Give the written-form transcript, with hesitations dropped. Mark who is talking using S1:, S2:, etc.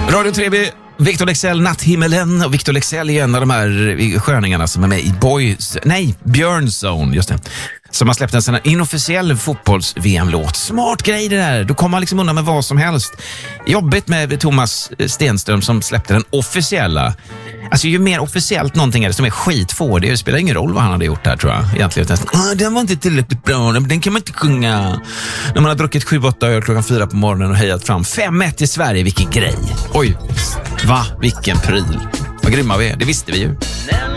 S1: Radio 3B, Victor Leksell, Natthimmelen. Och Victor Leksell är en av de här sköningarna som är med i Björn Zone, just det. Som har släppt en sån här inofficiell fotbolls-VM-låt. Smart grej det där. Då kommer man liksom undan med vad som helst. Jobbigt med Thomas Stenström som släppte den officiella. Alltså ju mer officiellt någonting är det som är skit får det spelar ingen roll vad han hade gjort här, tror jag. Egentligen. Den var inte tillräckligt bra. Den kan man inte sjunga. När man har druckit 7-8 öl klockan 4 på morgonen och hejat fram 5-1 i Sverige. Vilken grej. Oj, va? Vilken pryl. Vad grymma vi är. Det visste vi ju.